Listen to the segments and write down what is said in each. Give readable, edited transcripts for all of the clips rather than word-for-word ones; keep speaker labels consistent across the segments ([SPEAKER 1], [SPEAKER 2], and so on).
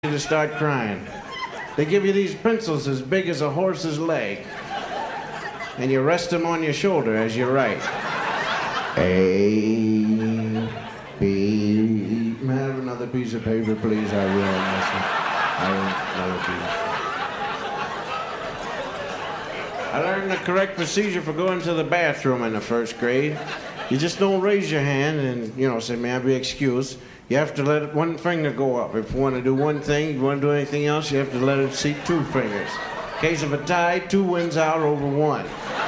[SPEAKER 1] To start crying. They give you these pencils as big as a horse's leg, and you rest them on your shoulder as you write. A, B. May I have another piece of paper, please? I will. I learned the correct procedure for going to the bathroom in the first grade. You just don't raise your hand and, say, may I be excused? You have to let one finger go up. If you want to do one thing, you want to do anything else, you have to let it see two fingers. In case of a tie, two wins out over one.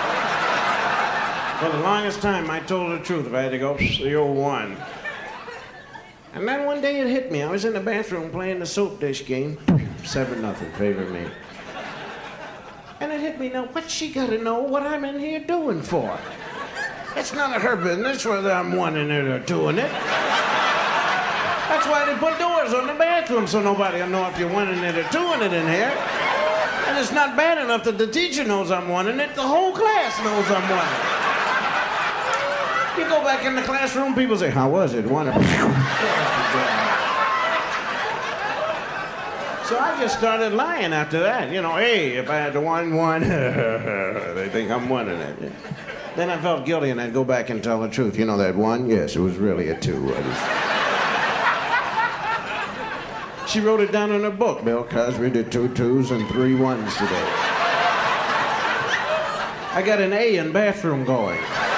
[SPEAKER 1] For the longest time, I told the truth. If I had to go, you're one. And then one day it hit me. I was in the bathroom playing the soap dish game. 7-0, favor me. And it hit me, now, what's she got to know what I'm in here doing for? It's none of her business whether I'm wanting it or doing it. That's why they put doors on the bathroom so nobody will know if you're wanting it or doing it in here. And it's not bad enough that the teacher knows I'm wanting it, the whole class knows I'm wanting it. You go back in the classroom, people say, how was it? Wanted it. So I just started lying after that. Hey, if I had to one, they think I'm wanting it. Then I felt guilty and I'd go back and tell the truth. You know that one? Yes, it was really a two. She wrote it down in her book. Bill Cosby did 2 2s and 3 1s today. I got an A in bathroom going.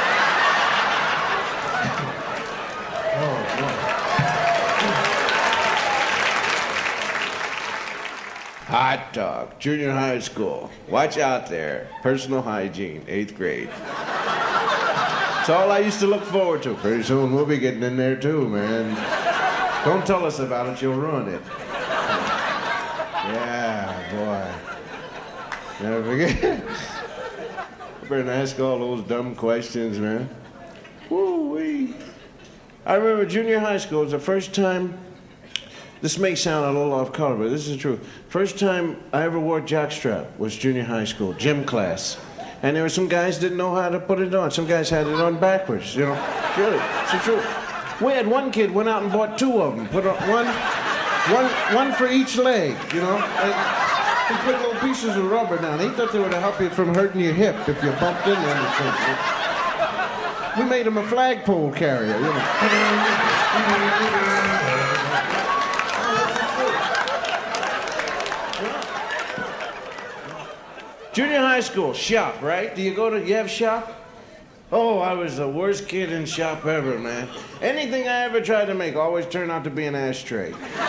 [SPEAKER 1] Hot dog, junior high school. Watch out there. Personal hygiene, 8th grade. It's all I used to look forward to. Pretty soon we'll be getting in there too, man. Don't tell us about it, you'll ruin it. Yeah, boy. Never forget. I better ask all those dumb questions, man. Woo-wee. I remember junior high school was the first time, this may sound a little off color, but this is true. First time I ever wore jockstrap was junior high school, gym class. And there were some guys didn't know how to put it on. Some guys had it on backwards, Really, it's the truth. We had one kid went out and bought 2 of them. Put on one for each leg, And he put little pieces of rubber down. He thought they would help you from hurting your hip if you bumped into anything. We made him a flagpole carrier, Junior high school, shop, right? Do you have shop? Oh, I was the worst kid in shop ever, man. Anything I ever tried to make always turned out to be an ashtray.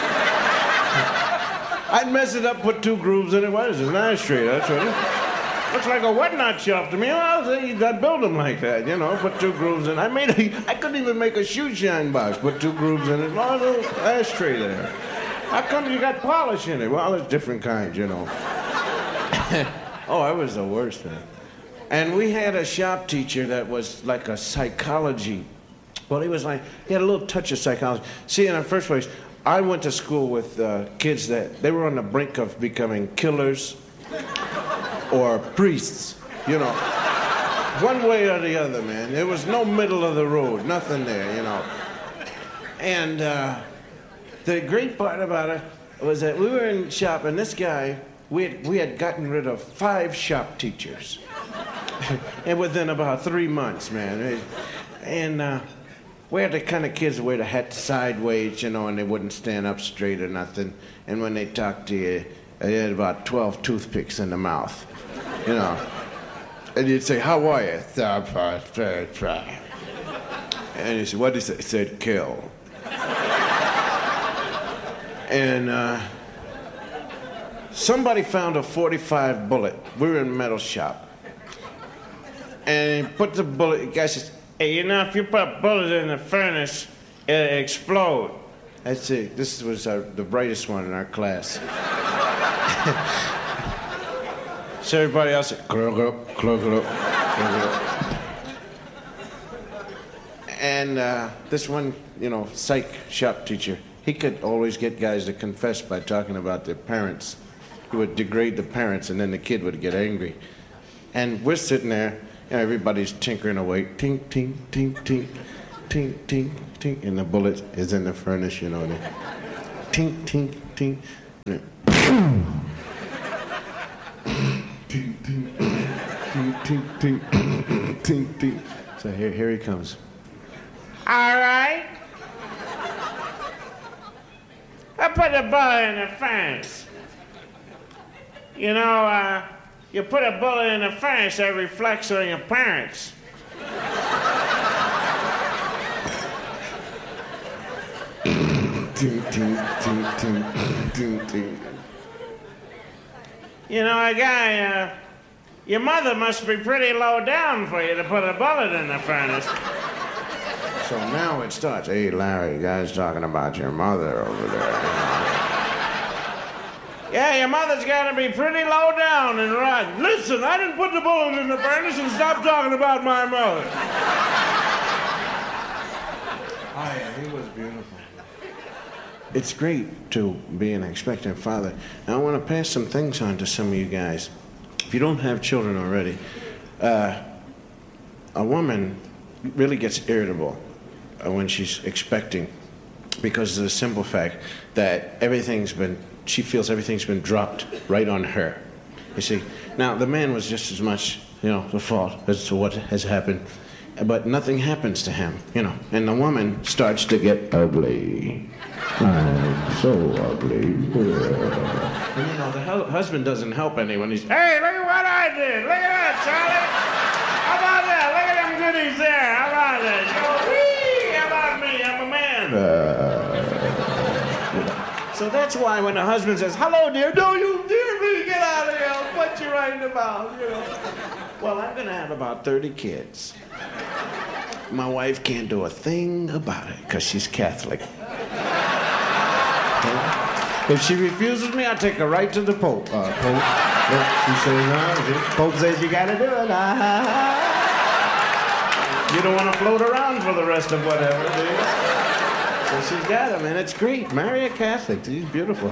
[SPEAKER 1] I'd mess it up, put 2 grooves in it. What is it? An ashtray, that's what it is. Looks like a whatnot shop to me. Well, I'd build them like that, put 2 grooves in. I couldn't even make a shoe shine box, put 2 grooves in it. Oh, little ashtray there. How come you got polish in it? Well, it's different kinds, Oh, I was the worst, man. And we had a shop teacher that was like a psychology. Well, he had a little touch of psychology. See, in the first place, I went to school with kids that, they were on the brink of becoming killers or priests, One way or the other, man. There was no middle of the road, nothing there, And the great part about it was that we were in shop, and this guy, we had gotten rid of 5 shop teachers. And within about 3 months, man. And we had the kind of kids that wear the hat sideways, and they wouldn't stand up straight or nothing. And when they talked to you, they had about 12 toothpicks in the mouth, And you'd say, how are you? And he said, what did he say? He said, kill. And somebody found a .45 bullet. We were in a metal shop. And he put the bullet, the guy says, hey, if you put a bullet in the furnace, it'll explode. That's it. This was the brightest one in our class. So everybody else said, clog it up. And this one, psych shop teacher, he could always get guys to confess by talking about their parents. He would degrade the parents, and then the kid would get angry. And we're sitting there, everybody's tinkering away. Tink, tink, tink, tink, tink, tink, tink. And the bullet is in the furnace, Tink, tink, tink. Ting, ting, ting, ting, ting, ting, ting. So here he comes. All right. I put a bullet in the furnace. You know, you put a bullet in the furnace that reflects on your parents. Ting, ting, ting, ting, ting, ting. You know, a guy, your mother must be pretty low down for you to put a bullet in the furnace. So now it starts. Hey, Larry, you guys talking about your mother over there. Yeah, your mother's got to be pretty low down and rotten. Listen, I didn't put the bullet in the furnace, and stop talking about my mother. Oh, yeah, he was beautiful. It's great to be an expectant father. Now, I want to pass some things on to some of you guys. If you don't have children already, a woman really gets irritable when she's expecting, because of the simple fact that she feels everything's been dropped right on her. You see, now the man was just as much, the fault as to what has happened, but nothing happens to him, and the woman starts to get ugly. I'm so ugly. And the husband doesn't help anyone. He's, hey, look at what I did. Look at that, Charlie. How about that? Look at them goodies there. How about that? How about me? I'm a man. So that's why when the husband says, hello, dear, don't you dare me, get out of here. I'll put you right in the mouth, Well, I'm going to have about 30 kids. My wife can't do a thing about it because she's Catholic. If she refuses me, I take her right to the Pope. Pope? She says, no. Pope says you gotta do it. You don't want to float around for the rest of whatever, do you? So she's got him, and it's great. Marry a Catholic. She's beautiful.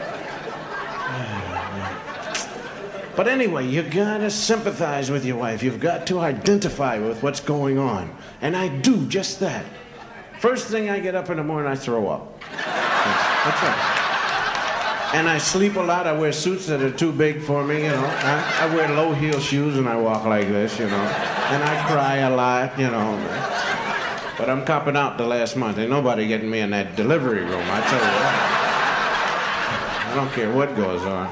[SPEAKER 1] But anyway, you gotta sympathize with your wife. You've got to identify with what's going on. And I do just that. First thing I get up in the morning, I throw up. That's right. And I sleep a lot. I wear suits that are too big for me, I wear low heel shoes and I walk like this, And I cry a lot, But I'm copping out the last month. Ain't nobody getting me in that delivery room, I tell you what. I don't care what goes on.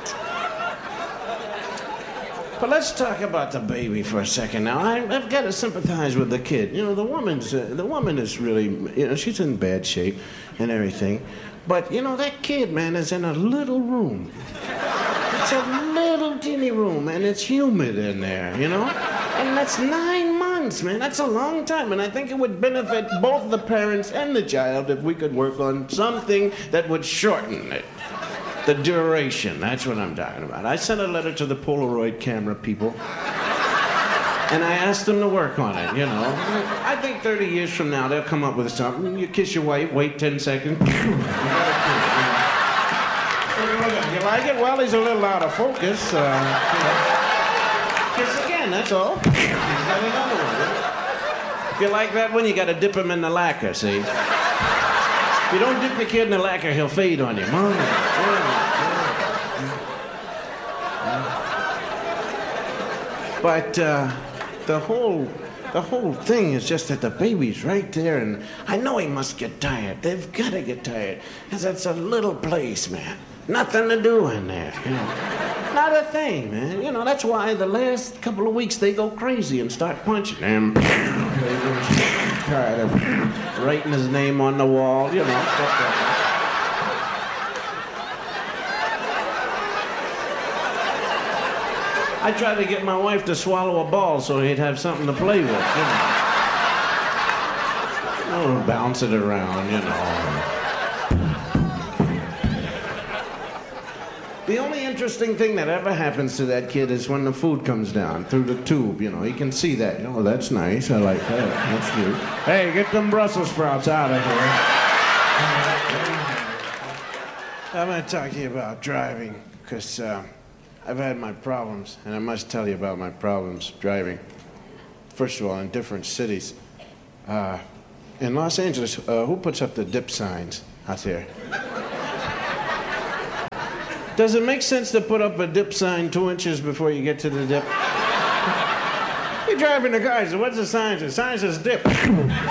[SPEAKER 1] But let's talk about the baby for a second now. I've got to sympathize with the kid. The woman is really, she's in bad shape and everything. But, that kid, man, is in a little room. It's a little teeny room, and it's humid in there, And that's 9 months, man. That's a long time. And I think it would benefit both the parents and the child if we could work on something that would shorten it. The duration, that's what I'm talking about. I sent a letter to the Polaroid camera people, and I asked them to work on it, I think 30 years from now, they'll come up with something. You kiss your wife, wait 10 seconds. You like it? Well, he's a little out of focus. Kiss again, that's all. He's got another one. If you like that one, you got to dip him in the lacquer, see? If you don't dip the kid in the lacquer, he'll fade on you. Mom. But the whole thing is just that the baby's right there, and I know he must get tired. They've got to get tired, because it's a little place, man. Nothing to do in there, Not a thing, man. That's why the last couple of weeks they go crazy and start punching him. Tired of writing his name on the wall, stuff like that. I tried to get my wife to swallow a ball so he'd have something to play with, bounce it around, The only interesting thing that ever happens to that kid is when the food comes down through the tube, He can see that. That's nice. I like that. That's good. Hey, get them Brussels sprouts out of here. I'm going to talk to you about driving, because I've had my problems, and I must tell you about my problems driving. First of all, in different cities. In Los Angeles, who puts up the dip signs out there? Does it make sense to put up a dip sign 2 inches before you get to the dip? You're driving the car, so what's the sign say? The sign says dip. If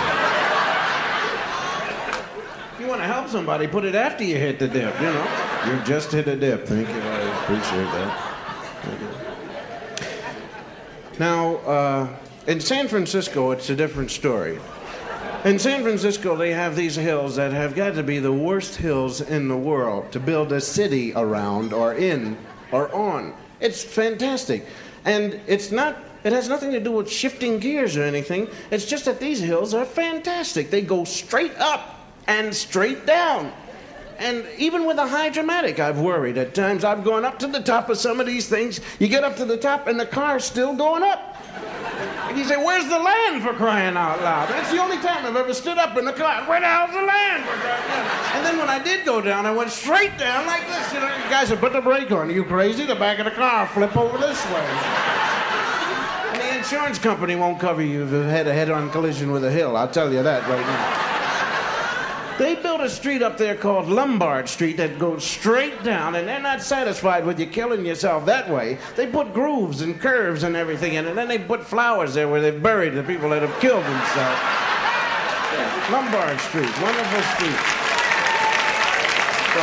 [SPEAKER 1] you want to help somebody, put it after you hit the dip, you know. You've just hit a dip. Thank you, I appreciate that. Thank you. Now, in San Francisco, it's a different story. In San Francisco, they have these hills that have got to be the worst hills in the world to build a city around or in or on. It's fantastic. And it has nothing to do with shifting gears or anything. It's just that these hills are fantastic. They go straight up and straight down. And even with a high dramatic, I've worried. At times I've gone up to the top of some of these things. You get up to the top and the car's still going up. And you say, where's the land, for crying out loud? That's the only time I've ever stood up in the car. Where the hell's the land, for crying out loud? And then when I did go down, I went straight down like this. You know, you guys said, put the brake on. Are you crazy? The back of the car flip over this way. And the insurance company won't cover you if you've had a head-on collision with a hill. I'll tell you that right now. They built a street up there called Lombard Street that goes straight down, and they're not satisfied with you killing yourself that way. They put grooves and curves and everything in it, and then they put flowers there where they've buried the people that have killed themselves. Yeah, Lombard Street, wonderful street. So,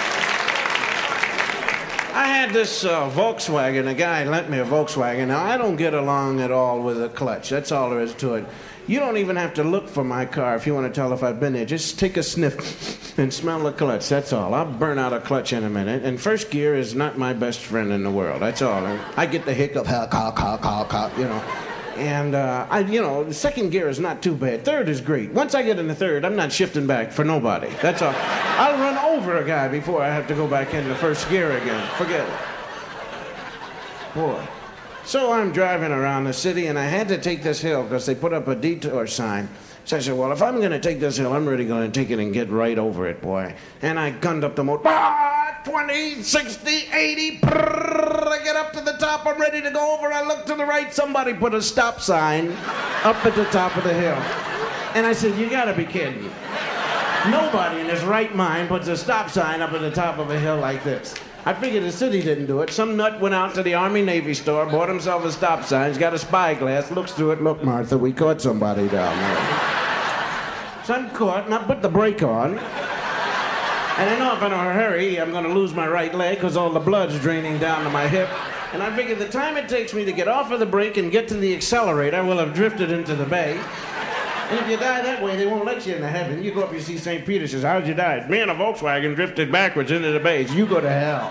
[SPEAKER 1] I had this Volkswagen. A guy lent me a Volkswagen. Now, I don't get along at all with a clutch. That's all there is to it. You don't even have to look for my car if you want to tell if I've been there. Just take a sniff and smell the clutch. That's all. I'll burn out a clutch in a minute. And first gear is not my best friend in the world. That's all. I get the hiccup, you know. And, the second gear is not too bad. Third is great. Once I get in the third, I'm not shifting back for nobody. That's all. I'll run over a guy before I have to go back into first gear again. Forget it. Boy. So I'm driving around the city, and I had to take this hill because they put up a detour sign. So I said, well, if I'm going to take this hill, I'm really going to take it and get right over it, boy. And I gunned up the motor. 20, 60, 80. I get up to the top. I'm ready to go over. I look to the right. Somebody put a stop sign up at the top of the hill. And I said, you got to be kidding me. Nobody in his right mind puts a stop sign up at the top of a hill like this. I figured the city didn't do it. Some nut went out to the Army-Navy store, bought himself a stop sign, he's got a spyglass, looks through it, look, Martha, we caught somebody down there. So I'm caught, and I put the brake on. And I know if I'm in a hurry, I'm going to lose my right leg because all the blood's draining down to my hip. And I figured the time it takes me to get off of the brake and get to the accelerator, I will have drifted into the bay. And if you die that way, they won't let you into heaven. You go up, you see St. Peter, says, how'd you die? Me and a Volkswagen drifted backwards into the bay. You go to hell.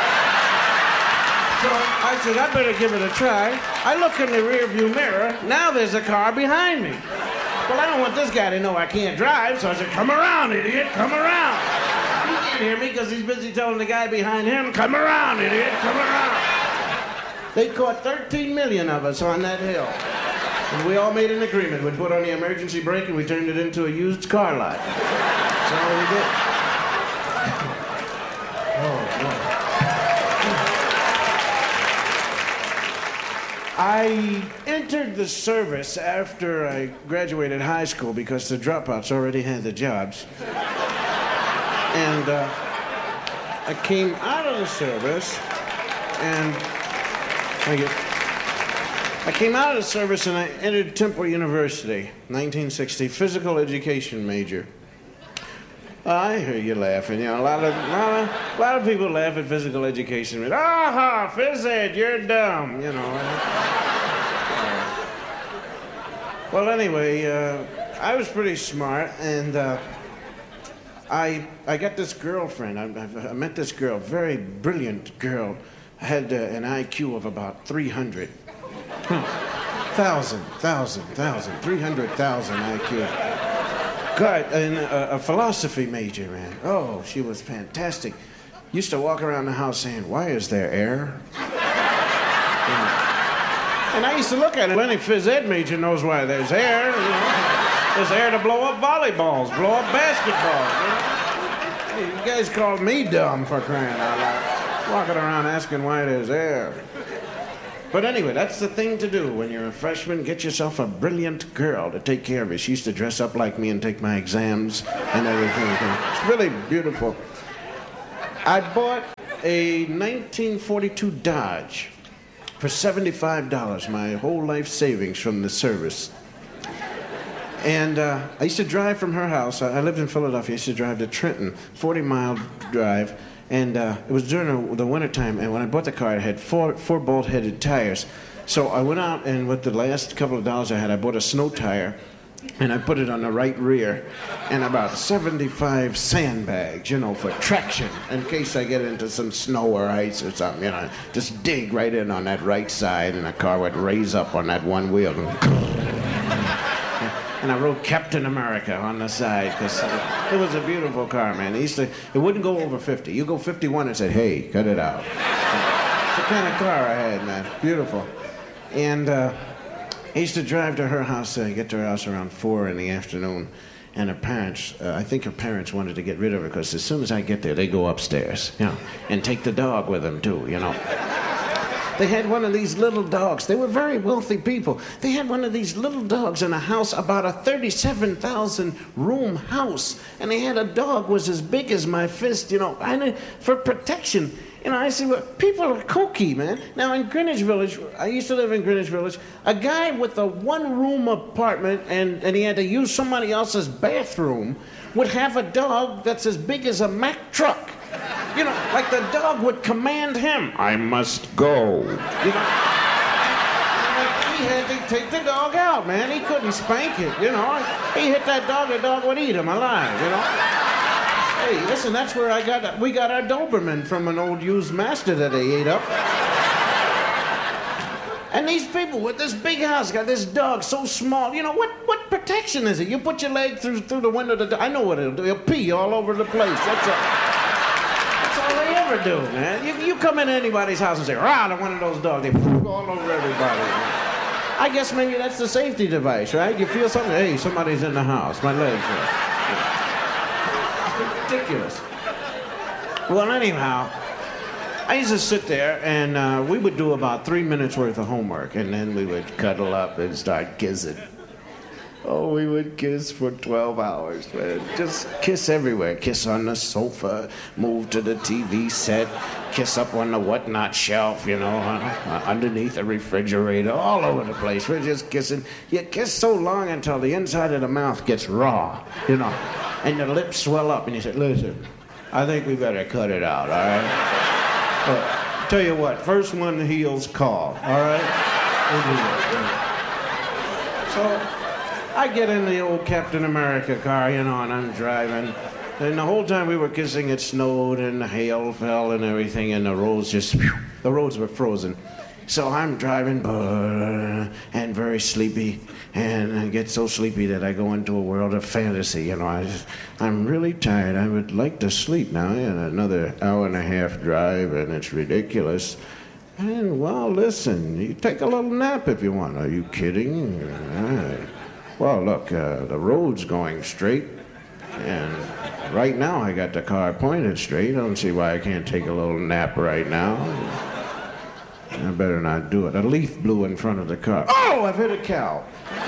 [SPEAKER 1] So I said, I better give it a try. I look in the rearview mirror. Now there's a car behind me. Well, I don't want this guy to know I can't drive, so I said, come around, idiot, come around. He can't hear me because he's busy telling the guy behind him, come around, idiot, come around. They caught 13 million of us on that hill. And we all made an agreement. We'd put on the emergency brake and we turned it into a used car lot. That's all we did. Oh, boy. I entered the service after I graduated high school because the dropouts already had the jobs. And I came out of the service and I came out of the service and I entered Temple University, 1960, physical education major. I hear you laughing. You know, a lot of people laugh at physical education. Ah, phys ed, you're dumb. You know. Well, anyway, I was pretty smart, and I got this girlfriend. I met this girl, very brilliant girl. I had an IQ of about 300. 300,000 IQ. God, and a philosophy major, man. Oh, she was fantastic. Used to walk around the house saying, why is there air? And I used to look at it. Any phys ed major knows why there's air. You know? There's air to blow up volleyballs, blow up basketballs. You know? You guys called me dumb for crying out loud. Walking around asking why there's air. But anyway, that's the thing to do when you're a freshman. Get yourself a brilliant girl to take care of you. She used to dress up like me and take my exams and everything. It's really beautiful. I bought a 1942 Dodge for $75, my whole life savings from the service. And I used to drive from her house. I lived in Philadelphia. I used to drive to Trenton, 40-mile drive. And it was during the wintertime. And when I bought the car, it had four bolt-headed tires. So I went out, and with the last couple of dollars I had, I bought a snow tire. And I put it on the right rear, and about 75 sandbags, for traction, in case I get into some snow or ice or something, just dig right in on that right side, and the car would raise up on that one wheel. And I wrote Captain America on the side, because it was a beautiful car, man. It wouldn't go over 50. You go 51 and said, hey, cut it out. It's the kind of car I had, man. Beautiful. And I used to drive to her house, get to her house around 4 in the afternoon, and her parents, I think her parents wanted to get rid of her, because as soon as I get there, they go upstairs, and take the dog with them, too, They had one of these little dogs. They were very wealthy people. They had one of these little dogs in a house, about a 37,000-room house, and they had a dog was as big as my fist, for protection. I see what people are kooky, man. Now, in Greenwich Village, I used to live in Greenwich Village, a guy with a one-room apartment and he had to use somebody else's bathroom would have a dog that's as big as a Mack truck. Like the dog would command him, I must go. He had to take the dog out, man. He couldn't spank it, He hit that dog, the dog would eat him alive, Hey, listen, that's where we got our Doberman from an old used master that they ate up. And these people with this big house got this dog so small. What protection is it? You put your leg through the window of the dog. I know what it'll do. It'll pee all over the place. That's all they ever do, man. You come into anybody's house and say, rah, one of those dogs. They poop all over everybody. I guess maybe that's the safety device, right? You feel something, hey, somebody's in the house. My legs are... ridiculous. Well, anyhow, I used to sit there and we would do about 3 minutes worth of homework, and then we would cuddle up and start kissing. Oh, we would kiss for 12 hours, man. Just kiss everywhere. Kiss on the sofa, move to the TV set, kiss up on the whatnot shelf, underneath the refrigerator, all over the place. We're just kissing. You kiss so long until the inside of the mouth gets raw, and the lips swell up, and you say, listen, I think we better cut it out, all right? But tell you what, first one heals call, all right? We'll do that. So I get in the old Captain America car, and I'm driving. And the whole time we were kissing, it snowed, and the hail fell and everything, and the roads were frozen. So I'm driving, and very sleepy, and I get so sleepy that I go into a world of fantasy. I'm really tired. I would like to sleep now. Another hour and a half drive, and it's ridiculous. And, well, listen, you take a little nap if you want. Are you kidding? Well, look, the road's going straight, and right now I got the car pointed straight. I don't see why I can't take a little nap right now. I better not do it. A leaf blew in front of the car. Oh, I've hit a cow.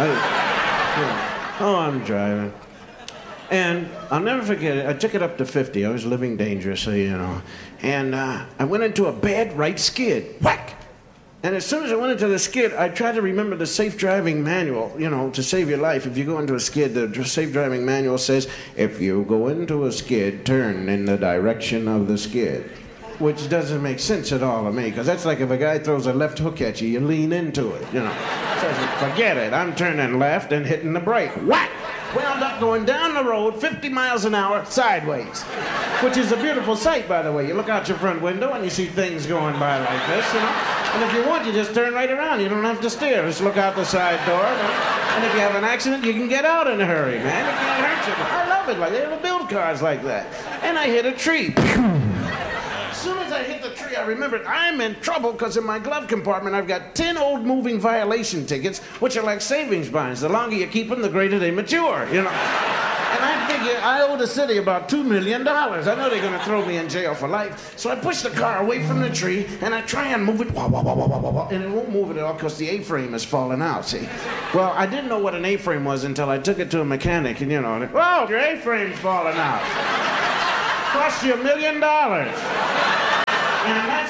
[SPEAKER 1] I'm driving. And I'll never forget it. I took it up to 50. I was living dangerously, And I went into a bad right skid. Whack! And as soon as I went into the skid, I tried to remember the safe driving manual, to save your life. If you go into a skid, the safe driving manual says, if you go into a skid, turn in the direction of the skid. Which doesn't make sense at all to me, because that's like if a guy throws a left hook at you, you lean into it, So I said, forget it. I'm turning left and hitting the brake. Whack! Wound up going down the road 50 miles an hour sideways, which is a beautiful sight, by the way. You look out your front window and you see things going by like this, And if you want, you just turn right around. You don't have to steer. Just look out the side door. And if you have an accident, you can get out in a hurry, man. It can't hurt you. I love it. Like, they don't build cars like that. And I hit a tree. As soon as I hit the tree, I remembered I'm in trouble because in my glove compartment, I've got 10 old moving violation tickets, which are like savings bonds. The longer you keep them, the greater they mature, And I figure I owe the city about $2 million. I know they're going to throw me in jail for life. So I push the car away from the tree, and I try and move it, and it won't move it at all because the A-frame has fallen out, see? Well, I didn't know what an A-frame was until I took it to a mechanic, and whoa, your A-frame's falling out. Cost you $1 million.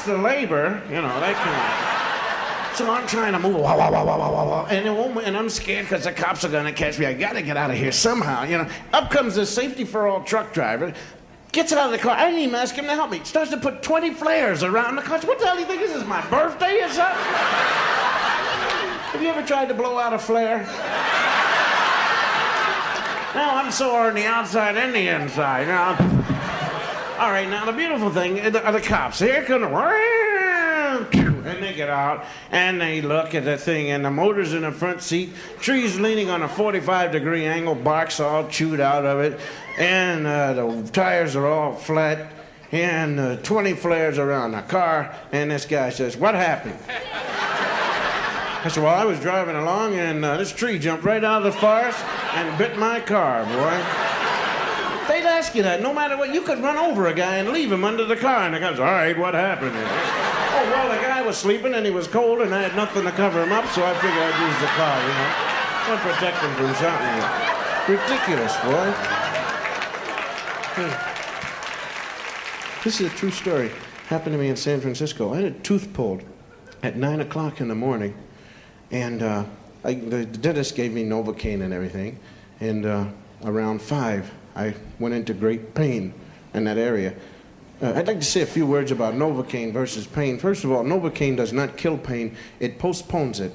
[SPEAKER 1] that's the labor, you know, they can. So I'm trying to move, wah, wah, wah, wah, wah, wah, and I'm scared because the cops are going to catch me. I got to get out of here somehow, you know. Up comes the safety for all truck driver, gets out of the car. I didn't even ask him to help me. Starts to put 20 flares around the car. What the hell do you think this is, my birthday or something? Have you ever tried to blow out a flare? Now I'm sore on the outside and the inside, you know. All right, now the beautiful thing are the cops. Here come and they get out and they look at the thing, and the motor's in the front seat, tree's leaning on a 45-degree angle, bark's all chewed out of it, and the tires are all flat, and 20 flares around the car, and this guy says, "What happened?" I said, "Well, I was driving along, and this tree jumped right out of the forest and bit my car, boy." They'd ask you that, no matter what. You could run over a guy and leave him under the car, and the guy says, "All right, what happened here?" "Oh, well, the guy was sleeping, and he was cold, and I had nothing to cover him up, so I figured I'd use the car, you know. I'd protect him from something." Ridiculous, boy. This is a true story. Happened to me in San Francisco. I had a tooth pulled at 9 o'clock in the morning, and the dentist gave me Novocaine and everything, and around 5, I went into great pain in that area. I'd like to say a few words about Novocaine versus pain. First of all, Novocaine does not kill pain. It postpones it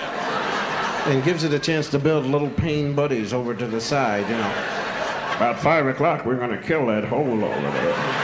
[SPEAKER 1] and gives it a chance to build little pain buddies over to the side, you know. About 5 o'clock, we're going to kill that hole over there.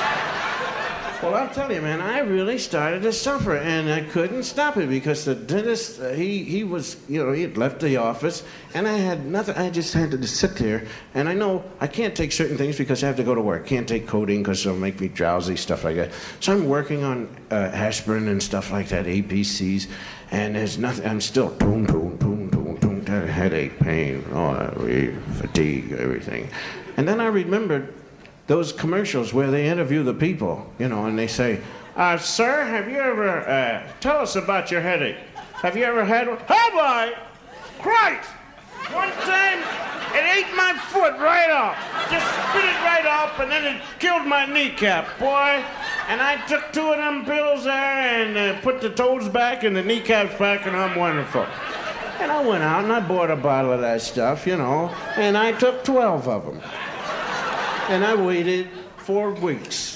[SPEAKER 1] Well, I'll tell you, man, I really started to suffer, and I couldn't stop it because the dentist, he was, you know, he had left the office, and I had nothing. I just had to sit there, and I know I can't take certain things because I have to go to work. Can't take codeine because it'll make me drowsy, stuff like that. So I'm working on aspirin and stuff like that, ABCs, and there's nothing. I'm still boom, boom, boom, boom, boom, headache, pain, fatigue, everything. And then I remembered those commercials where they interview the people, you know, and they say, "Sir, have you ever, tell us about your headache. Have you ever had one?" "Have I? Christ! One time, it ate my foot right off. Just spit it right off, and then it killed my kneecap, boy. And I took 2 of them pills there and put the toes back and the kneecaps back, and I'm wonderful." And I went out and I bought a bottle of that stuff, you know, and I took 12 of them. And I waited 4 weeks.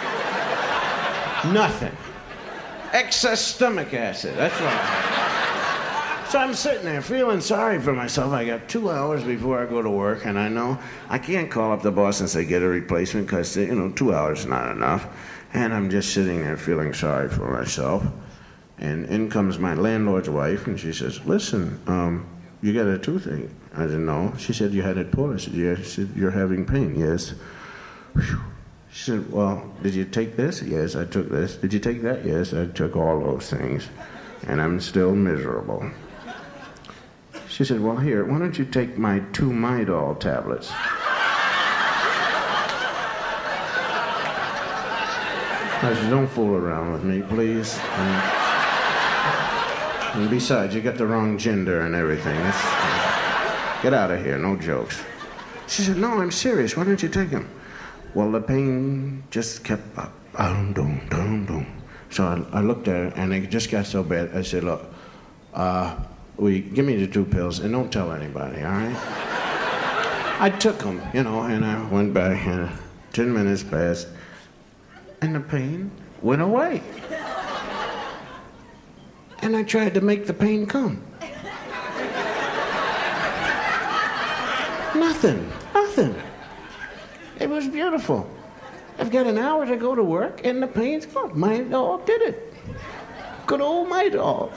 [SPEAKER 1] Nothing. Excess stomach acid. That's what I had. So I'm sitting there feeling sorry for myself. I got 2 hours before I go to work, and I know I can't call up the boss and say, "Get a replacement," because, you know, 2 hours is not enough. And I'm just sitting there feeling sorry for myself. And in comes my landlord's wife, and she says, "Listen, you got a toothache?" I said, "No." She said, "You had it pulled?" I said, "Yeah." She said, "You're having pain?" "Yes." Whew. She said, "Well, did you take this?" "Yes, I took this." "Did you take that?" "Yes, I took all those things. And I'm still miserable." She said, "Well, here, why don't you take my 2 Midol tablets?" I said, "Don't fool around with me, please. And besides, you got the wrong gender and everything. Get out of here, no jokes." She said, "No, I'm serious. Why don't you take them?" Well, the pain just kept up. Dum, dum, dum. So I looked at her, and it just got so bad. I said, "Look, give me the 2 pills, and don't tell anybody, all right?" I took them, you know, and I went back, and 10 minutes passed, and the pain went away. And I tried to make the pain come. Nothing. It was beautiful. I've got an hour to go to work, and the pain's gone. Midol did it. Good old Midol.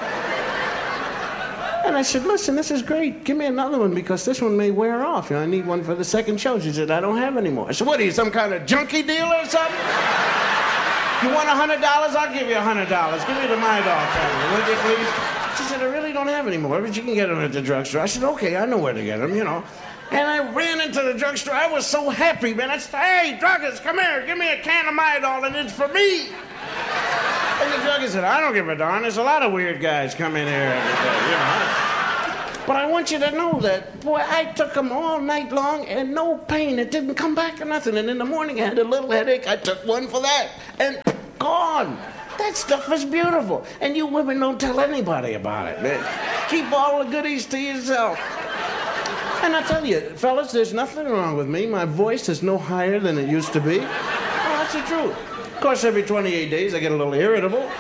[SPEAKER 1] And I said, "Listen, this is great. Give me another one because this one may wear off. You know, I need one for the second show." She said, "I don't have any more." I said, "What are you, some kind of junkie dealer or something? You want $100? I'll give you $100. Give me the Midol tablet, would you please?" She said, "I really don't have any more, but you can get them at the drugstore." I said, "Okay, I know where to get them, you know." And I ran into the drugstore. I was so happy, man. I said, "Hey, druggist, come here. Give me a can of Midol, and it's for me." And the druggist said, "I don't give a darn. There's a lot of weird guys come in here every day, you know. But I want you to know that, boy, I took them all night long, and no pain. It didn't come back or nothing. And in the morning, I had a little headache. I took one for that. And gone. That stuff is beautiful. And you women don't tell anybody about it, man. Keep all the goodies to yourself. And I tell you, fellas, there's nothing wrong with me. My voice is no higher than it used to be. Well, that's the truth. Of course, every 28 days I get a little irritable.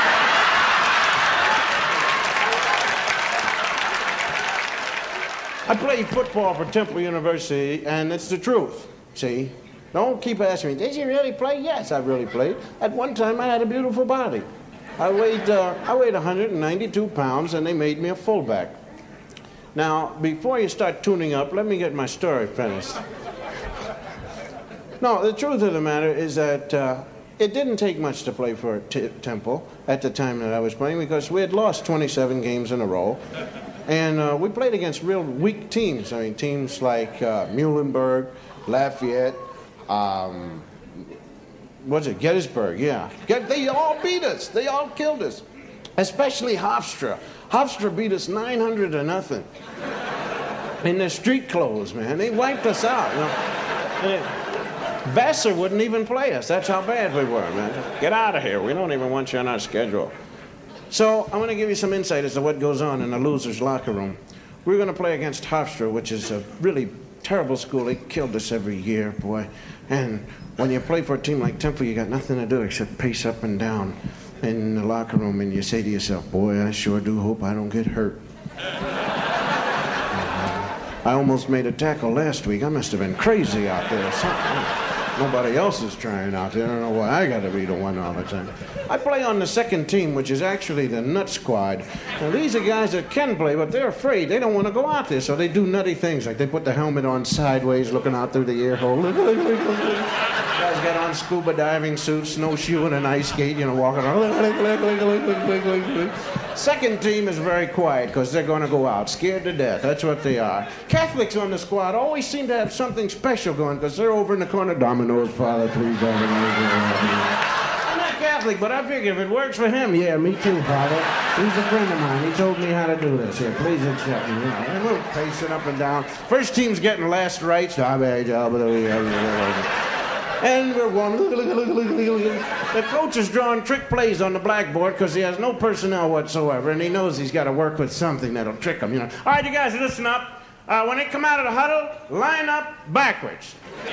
[SPEAKER 1] I played football for Temple University, and it's the truth, see? Don't keep asking me, did you really play? Yes, I really played. At one time, I had a beautiful body. I weighed 192 pounds, and they made me a fullback. Now, before you start tuning up, let me get my story finished. No, the truth of the matter is that it didn't take much to play for Temple at the time that I was playing because we had lost 27 games in a row. And we played against real weak teams. I mean, teams like Muhlenberg, Lafayette, Gettysburg, yeah. They all beat us. They all killed us. Especially Hofstra. Hofstra beat us 900-0. In their street clothes, man. They wiped us out, you know. Vassar wouldn't even play us. That's how bad we were, man. Get out of here. We don't even want you on our schedule. So I'm going to give you some insight as to what goes on in the loser's locker room. We're going to play against Hofstra, which is a really terrible school. They killed us every year, boy. And when you play for a team like Temple, you got nothing to do except pace up and down in the locker room, and you say to yourself, boy, I sure do hope I don't get hurt. I almost made a tackle last week. I must have been crazy out there. Nobody else is trying out there. I don't know why I got to be the one all the time. I play on the second team, which is actually the nut squad. Now, these are guys that can play, but they're afraid. They don't want to go out there, so they do nutty things, like they put the helmet on sideways, looking out through the ear hole. Guys got on scuba diving suits, snowshoeing and ice skate, you know, walking around. Second team is very quiet because they're going to go out, scared to death. That's what they are. Catholics on the squad always seem to have something special going because they're over in the corner. Dominoes, Father, please, I'm not Catholic, but I figure if it works for him, yeah, me too, Father. He's a friend of mine. He told me how to do this. Here, please accept me. You know, and we're pacing up and down. First team's getting last rights. And we're going, the coach is drawing trick plays on the blackboard because he has no personnel whatsoever, and he knows he's got to work with something that'll trick him, you know. All right, you guys, listen up. When they come out of the huddle, line up backwards.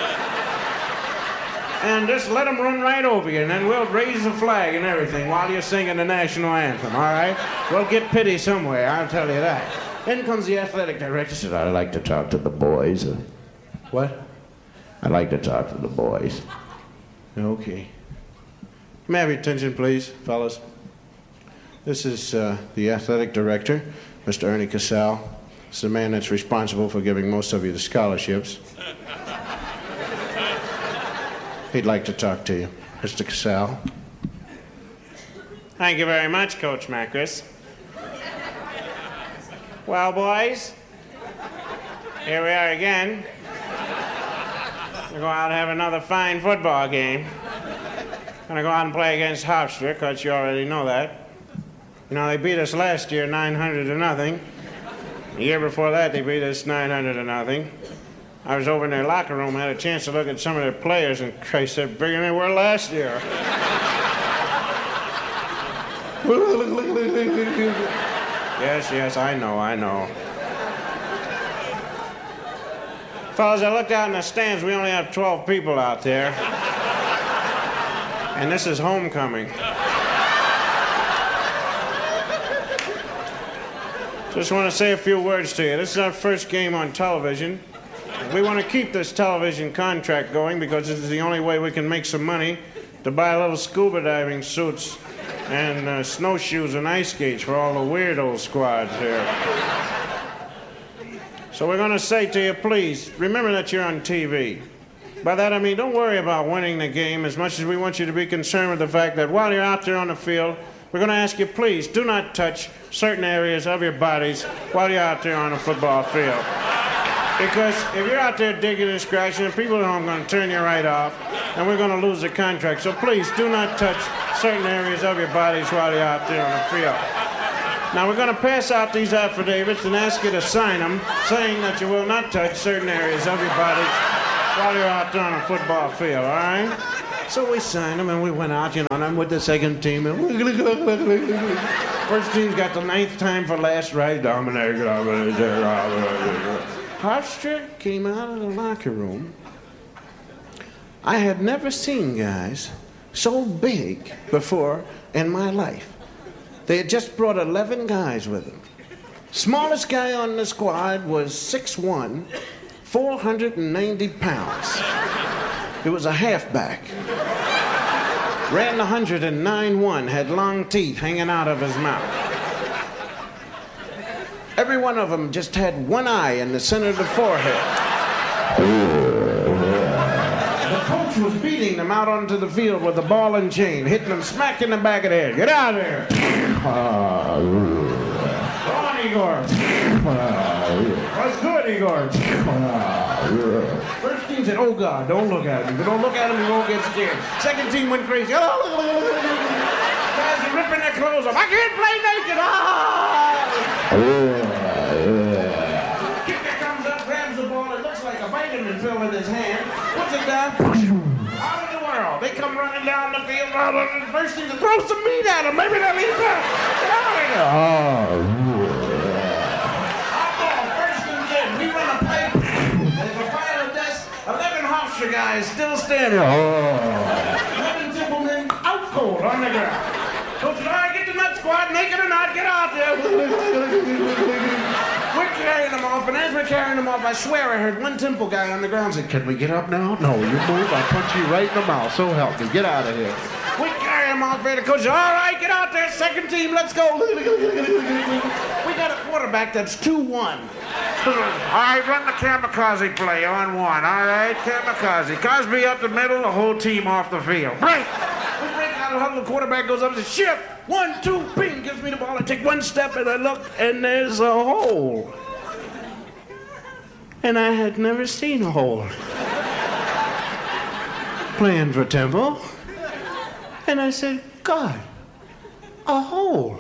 [SPEAKER 1] And just let them run right over you, and then we'll raise the flag and everything while you're singing the national anthem, all right? We'll get pity somewhere, I'll tell you that. Then comes the athletic director, says, I'd like to talk to the boys. What? I'd like to talk to the boys. Okay. May I have your attention, please, fellas? This is the athletic director, Mr. Ernie Casal. This is the man that's responsible for giving most of you the scholarships. He'd like to talk to you, Mr. Casal.
[SPEAKER 2] Thank you very much, Coach Macris. Well, boys, here we are again. We're going out and have another fine football game. Gonna go out and play against Hofstra, because you already know that. You know, they beat us last year 900-0. The year before that, they beat us 900-0. I was over in their locker room, had a chance to look at some of their players, and Christ, they're bigger than they were last year. Yes, I know. Fellas, I looked out in the stands. We only have 12 people out there. And this is homecoming. Just want to say a few words to you. This is our first game on television. We want to keep this television contract going because this is the only way we can make some money to buy little scuba diving suits and snowshoes and ice skates for all the weirdo squads here. So we're going to say to you, please, remember that you're on TV. By that I mean, don't worry about winning the game as much as we want you to be concerned with the fact that while you're out there on the field, we're going to ask you, please, do not touch certain areas of your bodies while you're out there on a football field. Because if you're out there digging and scratching, people at home are going to turn you right off, and we're going to lose the contract. So please, do not touch certain areas of your bodies while you're out there on the field. Now, we're going to pass out these affidavits and ask you to sign them, saying that you will not touch certain areas of your bodies while you're out there on a football field, all right? So we signed him and we went out, and I'm with the second team. And first team's got the 9th time for last right. Hofstra came out of the locker room. I had never seen guys so big before in my life. They had just brought 11 guys with them. Smallest guy on the squad was 6'1", 490 pounds. It was a halfback. Ran 109-1, had long teeth hanging out of his mouth. Every one of them just had one eye in the center of the forehead. The coach was beating them out onto the field with the ball and chain, hitting them smack in the back of the head. Get out of there! Go on, Igor. What's good, Igor? First team said, oh, God, don't look at him. If you don't look at him, you won't get scared. Second team went crazy. Guys are ripping their clothes off. I can't play naked. Kicker comes up, grabs the ball. It looks like a vitamin pill in his hand. Puts it down. Out of the world. They come running down the field. The first team said, throw some meat at him. Maybe they'll eat that. Get out of here. We run a play. There's a fire at desk. 11 Hofstra guys still standing. 11 Templemen out cold on the ground. Coach said, all right, get the nut squad, naked or not, get out there. We're carrying them off, and as we're carrying them off, I swear I heard one Temple guy on the ground say, can we get up now? No, you move, I'll punch you right in the mouth. So help me. Get out of here. We carry them off there. The coach said, all right, get out there, second team, let's go. We got a quarterback that's 2-1. All right, run the kamikaze play on one. All right, kamikaze. Cosby up the middle, the whole team off the field. Break! We break out of the huddle, the quarterback goes up and says, shift! 1, 2, ping, gives me the ball. I take one step and I look, and there's a hole. And I had never seen a hole. Playing for Temple. And I said, God, a hole.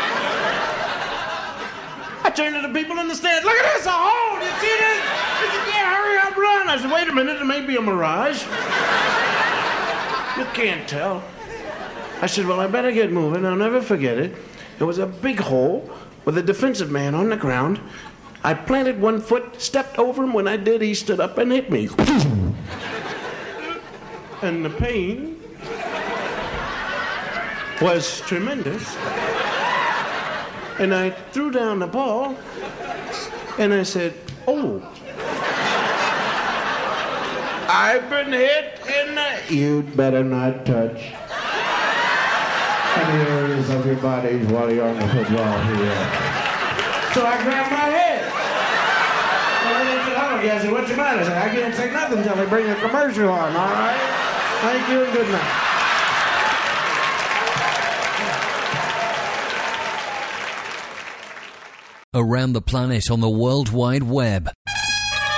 [SPEAKER 2] I turned to the people in the stands. Look at this, a hole. You see this? They said, yeah, hurry up, run. I said, wait a minute, it may be a mirage. You can't tell. I said, well, I better get moving. I'll never forget it. There was a big hole with a defensive man on the ground. I planted one foot, stepped over him. When I did, he stood up and hit me. And the pain was tremendous. And I threw down the ball, and I said, oh. I've been hit in the... You'd better not touch any areas of your bodies while you're on the football field. So I grabbed my head. And I went to the other guy. I said, what's the matter? I said, I can't say nothing until they bring a commercial on, all right? Thank you and good night.
[SPEAKER 3] Around the planet on the World Wide Web.